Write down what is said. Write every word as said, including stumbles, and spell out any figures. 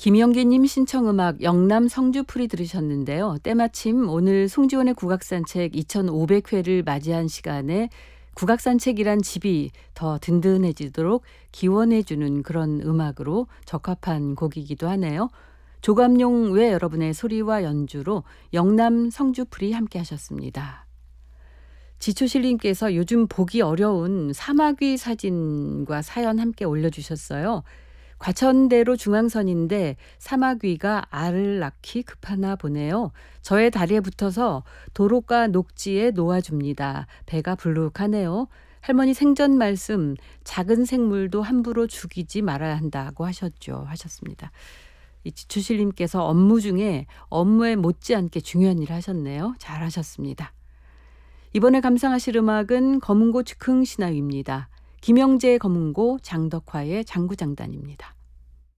김영기님 신청음악 영남 성주풀이 들으셨는데요. 때마침 오늘 송지원의 국악산책 이천오백 회를 맞이한 시간에 국악산책이란 집이 더 든든해지도록 기원해주는 그런 음악으로 적합한 곡이기도 하네요. 조감용 외 여러분의 소리와 연주로 영남 성주풀이 함께 하셨습니다. 지초실님께서 요즘 보기 어려운 사마귀 사진과 사연 함께 올려주셨어요. 과천대로 중앙선인데 사마귀가 알을 낳기 급하나 보네요. 저의 다리에 붙어서 도로가 녹지에 놓아줍니다. 배가 불룩하네요. 할머니 생전 말씀, 작은 생물도 함부로 죽이지 말아야 한다고 하셨죠. 하셨습니다. 이 지추실님께서 업무 중에 업무에 못지않게 중요한 일을 하셨네요. 잘하셨습니다. 이번에 감상하실 음악은 검은고 즉흥 신화위입니다. 김영재의 검은고, 장덕화의 장구장단입니다.